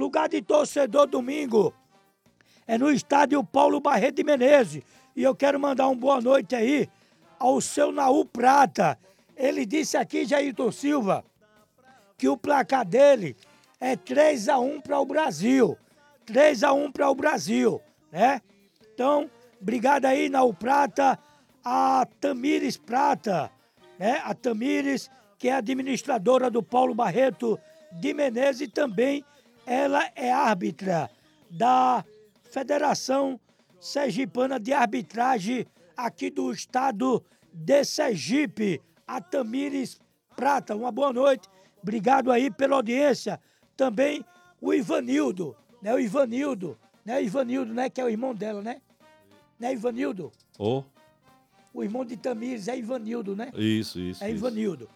lugar de torcedor domingo é no estádio Paulo Barreto de Menezes. E eu quero mandar uma boa noite aí ao seu Naú Prata. Ele disse aqui, Jailton Silva, que o placar dele é 3-1 para o Brasil. 3-1 para o Brasil, né? Então, obrigado aí, Naú Prata, a Tamires Prata, né? A Tamires, que é administradora do Paulo Barreto de Menezes, e também ela é árbitra da Federação Sergipana de Arbitragem aqui do estado de Sergipe, a Tamires Prata. Uma boa noite, obrigado aí pela audiência. Também o Ivanildo, né? O Ivanildo, né? Que é o irmão dela, né? Né, Ivanildo? Oh. O irmão de Tamires é Ivanildo, né? Isso. É Ivanildo.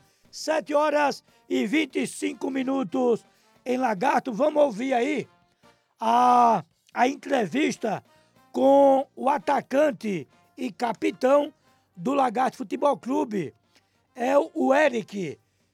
7h25 em Lagarto. Vamos ouvir aí a entrevista com o atacante e capitão do Lagarto Futebol Clube. É o Eric.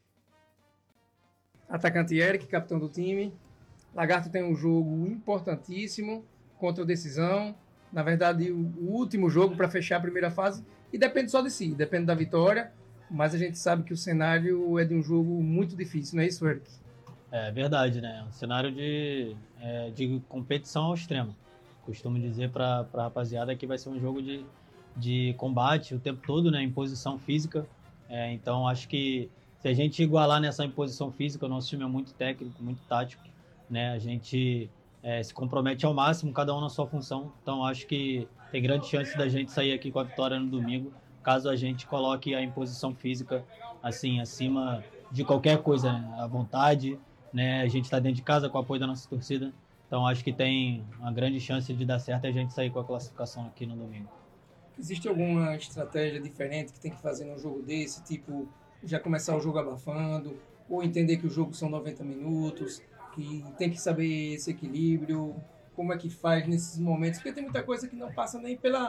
Atacante Eric, capitão do time. Lagarto tem um jogo importantíssimo contra o Decisão. Na verdade, o último jogo para fechar a primeira fase. E depende só de si, depende da vitória. Mas a gente sabe que o cenário é de um jogo muito difícil, não é isso, Eric? É verdade, né? Um cenário de competição ao extremo. Costumo dizer para a rapaziada que vai ser um jogo de combate o tempo todo, né? Em posição física. Então, acho que se a gente igualar nessa imposição física, o nosso time é muito técnico, muito tático, né? A gente se compromete ao máximo, cada um na sua função. Então, acho que tem grande chance da gente sair aqui com a vitória no domingo, caso a gente coloque a imposição física assim acima de qualquer coisa, né? À vontade, né? A gente está dentro de casa com o apoio da nossa torcida. Então, acho que tem uma grande chance de dar certo e a gente sair com a classificação aqui no domingo. Existe alguma estratégia diferente que tem que fazer num jogo desse, tipo já começar o jogo abafando, ou entender que o jogo são 90 minutos, que tem que saber esse equilíbrio, como é que faz nesses momentos? Porque tem muita coisa que não passa nem pelo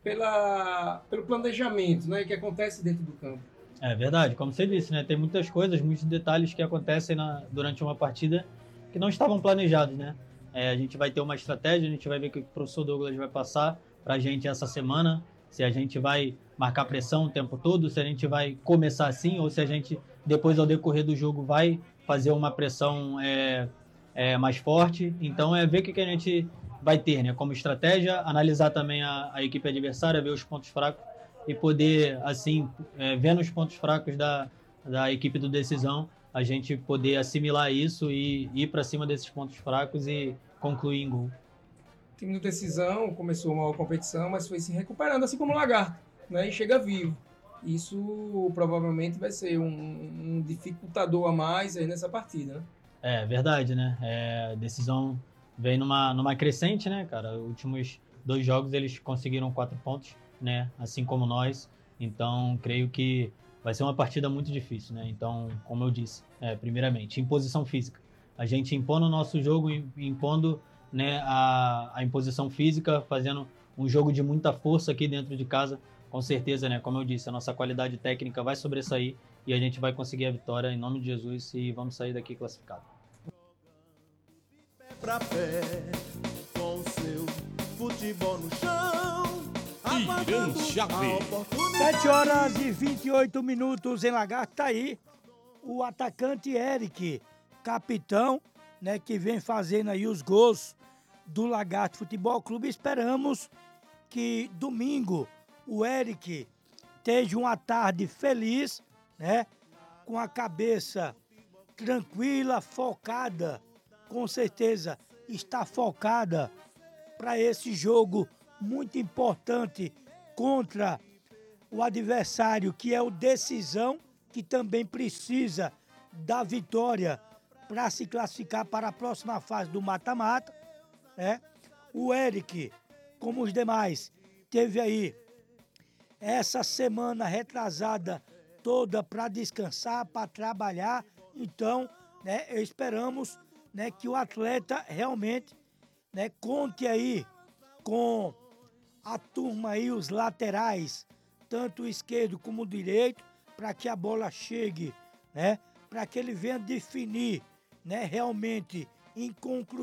planejamento, né, que acontece dentro do campo. É verdade, como você disse, né? Tem muitas coisas, muitos detalhes que acontecem durante uma partida que não estavam planejados, né? A gente vai ter uma estratégia, a gente vai ver o que o professor Douglas vai passar para a gente essa semana, se a gente vai marcar pressão o tempo todo, se a gente vai começar assim, ou se a gente, depois ao decorrer do jogo, vai fazer uma pressão mais forte. Então, ver o que a gente vai ter, né? Como estratégia, analisar também a equipe adversária, ver os pontos fracos e poder, assim, vendo os pontos fracos da equipe do Decisão, a gente poder assimilar isso e ir para cima desses pontos fracos e concluir em gol. O time do Decisão começou uma competição, mas foi se recuperando, assim como o Lagarto, né? E chega vivo. Isso provavelmente vai ser um dificultador a mais aí nessa partida, né? É verdade, né? A Decisão vem numa crescente, né, cara? Os últimos 2 jogos eles conseguiram 4 pontos, né? Assim como nós. Então, creio que vai ser uma partida muito difícil, né? Então, como eu disse, primeiramente, imposição física. A gente impondo o nosso jogo, impondo, né, a imposição física, fazendo um jogo de muita força aqui dentro de casa. Com certeza, né? Como eu disse, a nossa qualidade técnica vai sobressair e a gente vai conseguir a vitória em nome de Jesus e vamos sair daqui classificado. Pra pé, com seu futebol no chão. Irã Chave. 7h28 em Lagarto. Tá aí o atacante Eric, capitão, né, que vem fazendo aí os gols do Lagarto Futebol Clube. Esperamos que domingo o Eric esteja uma tarde feliz, né, com a cabeça tranquila, focada, com certeza está focada para esse jogo muito importante contra o adversário, que é o Decisão, que também precisa da vitória para se classificar para a próxima fase do mata-mata, né? O Eric, como os demais, teve aí essa semana retrasada toda para descansar, para trabalhar. Então, né, esperamos, né, que o atleta realmente, né, conte aí com a turma aí, os laterais, tanto o esquerdo como o direito, para que a bola chegue, né, para que ele venha definir, né, realmente em conclusão